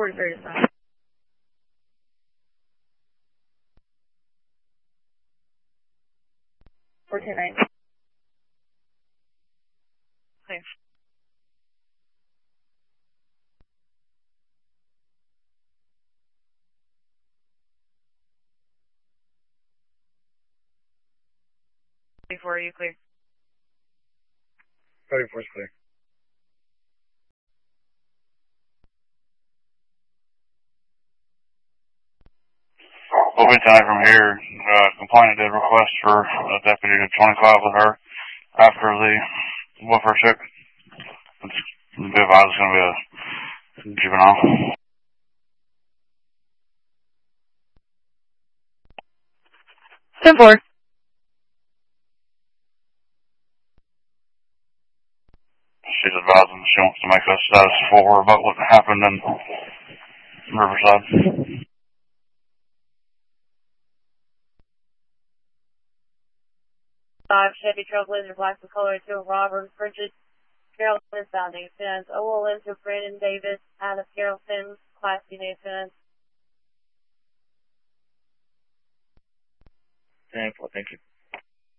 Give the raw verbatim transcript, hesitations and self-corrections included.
forty-three to stop. fourteen nine. Thanks. Before you clear. thirty-four is clear. We'll be taking from here. Uh, complainant did request for a deputy to twenty-five with her after the welfare check. It's be advised it's going to be a juvenile. ten four. She's advising she wants to make a status for about what happened in Riverside. Five Chevy Trailblazer, black with color, two Robert Bridget, Carrollton, sounding fence. O L M to Brandon Davis, out of Carrollton, Class B fence. ten four, thank you.